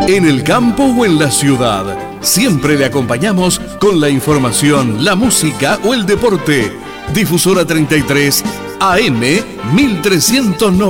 En el campo o en la ciudad, siempre le acompañamos con la información, la música o el deporte. Difusora 33 AM 1390.